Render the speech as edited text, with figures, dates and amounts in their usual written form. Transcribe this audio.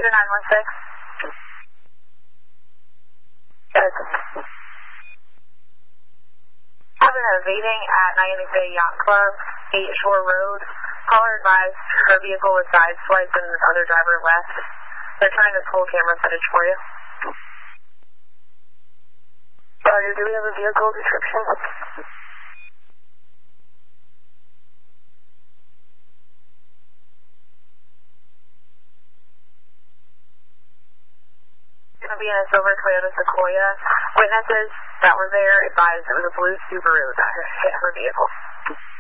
Peter 916. Yes. Having a meeting at Miami Bay Yacht Club, 8 Shore Road. Caller advised her vehicle was sideswiped and this other driver left. They're trying to pull camera footage for you. Roger, do we have a vehicle description? It's going to be in a silver Toyota Sequoia. Witnesses that were there advised it was a blue Subaru that hit her vehicle.